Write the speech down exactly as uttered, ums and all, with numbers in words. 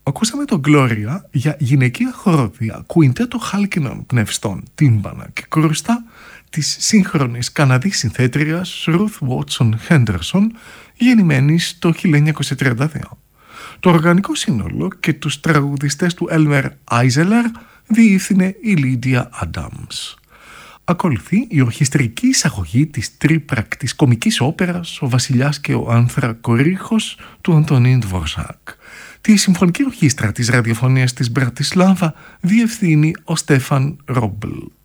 Ακούσαμε το Gloria για γυναικεία χοροδία, κουιντέτο χάλκινων πνευστών, τύμπανα και κρούστα της σύγχρονης Καναδής συνθέτριας Ruth Watson Henderson, γεννημένης το χίλια εννιακόσια τριάντα δύο. Το οργανικό σύνολο και τους τραγουδιστές του Elmer Eiseler διεύθυνε η Lydia Adams. Ακολουθεί η ορχιστρική εισαγωγή της τρίπρακτης κομικής όπερας «Ο Βασιλιάς και ο Άνθρακορύχος» του Αντωνίν Ντβορζάκ. Τη συμφωνική ορχήστρα της ραδιοφωνίας της Μπρατισλάβα διευθύνει ο Στέφαν Ρόμπλ.